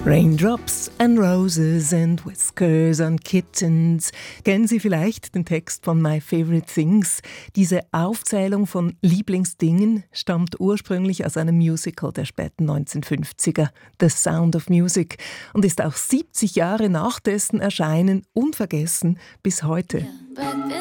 Raindrops and Roses and Whiskers and Kittens. Kennen Sie vielleicht den Text von My Favorite Things? Diese Aufzählung von Lieblingsdingen stammt ursprünglich aus einem Musical der späten 1950er, The Sound of Music, und ist auch 70 Jahre nach dessen Erscheinen unvergessen bis heute.